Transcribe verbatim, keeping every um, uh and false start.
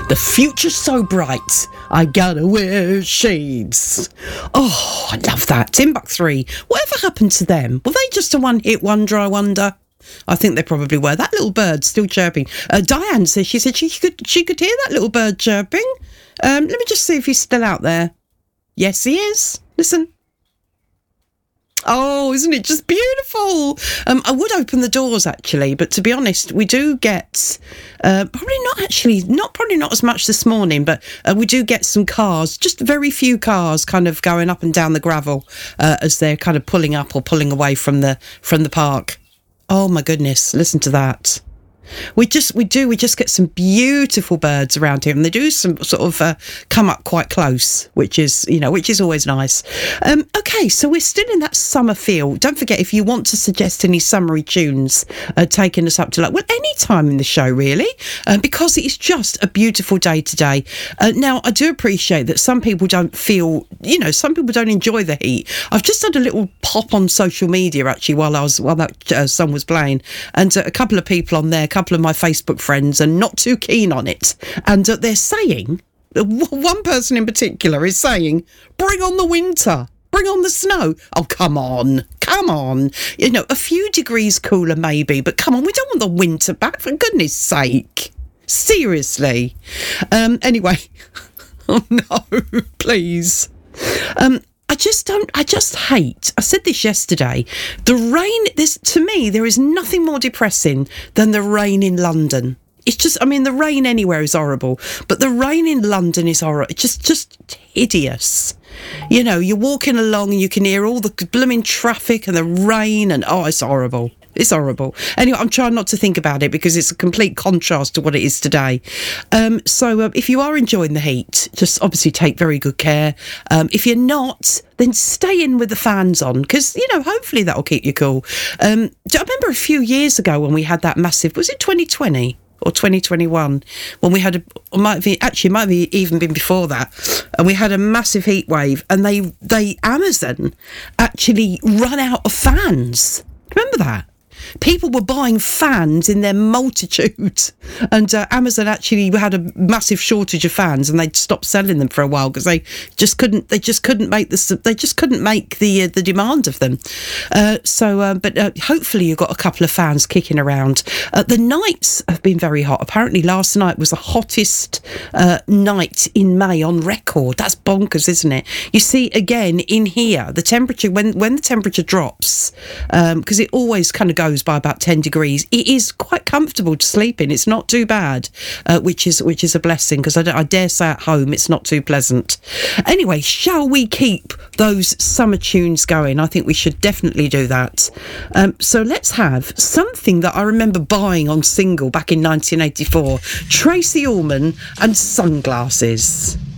The future's so bright, I gotta wear shades. Oh, I love that. Timbuk three. Whatever happened to them? Were they just a one-hit wonder, I wonder? I think they probably were. That little bird still chirping. Uh, Diane says she said she could she could hear that little bird chirping. Um, let me just see if he's still out there. Yes, he is. Listen. Oh, isn't it just beautiful? Um, I would open the doors actually, but to be honest, we do get uh, probably not actually not probably not as much this morning, but uh, we do get some cars, just very few cars, kind of going up and down the gravel uh, as they're kind of pulling up or pulling away from the from the park. Oh my goodness! Listen to that. We just, we do, we just get some beautiful birds around here, and they do some sort of uh, come up quite close, which is, you know, which is always nice. Um, okay, so we're still in that summer feel. Don't forget, if you want to suggest any summery tunes, uh, taking us up to like, well, any time in the show, really, uh, because it's just a beautiful day today. Uh, now, I do appreciate that some people don't feel, you know, some people don't enjoy the heat. I've just had a little pop on social media, actually, while I was, while that uh, song was playing, and uh, a couple of people on there, couple of my Facebook friends are not too keen on it, and uh, they're saying, one person in particular is saying, bring on the winter, bring on the snow. Oh, come on, come on, you know, a few degrees cooler maybe, but come on, we don't want the winter back, for goodness sake, seriously. Um anyway, oh no, please. um I just don't, I just hate, I said this yesterday, the rain, this, to me, there is nothing more depressing than the rain in London. It's just, I mean, the rain anywhere is horrible, but the rain in London is horrible. It's just, just hideous. You know, you're walking along and you can hear all the blooming traffic and the rain and, oh, it's horrible. It's horrible. Anyway, I'm trying not to think about it because it's a complete contrast to what it is today. Um, so uh, if you are enjoying the heat, just obviously take very good care. Um, if you're not, then stay in with the fans on because, you know, hopefully that'll keep you cool. Um, I remember a few years ago when we had that massive, was it twenty twenty? Or twenty twenty-one, when we had a, or might be, actually, it might be even been before that, and we had a massive heat wave, and they, they Amazon actually run out of fans. Remember that? People were buying fans in their multitude, and uh, Amazon actually had a massive shortage of fans, and they'd stopped selling them for a while because they just couldn't. They just couldn't make the. They just couldn't make the uh, the demand of them. Uh, so, uh, but uh, hopefully, you've got a couple of fans kicking around. Uh, the nights have been very hot. Apparently, last night was the hottest uh, night in May on record. That's bonkers, isn't it? You see, again in here, the temperature when when the temperature drops, because um, it always kind of goes by about ten degrees, it is quite comfortable to sleep in. It's not too bad, uh, which is which is a blessing, because I, I dare say at home it's not too pleasant. Anyway, shall we keep those summer tunes going? I think we should definitely do that. Um, so let's have something that I remember buying on single back in nineteen eighty-four, Tracy Ullman and Sunglasses.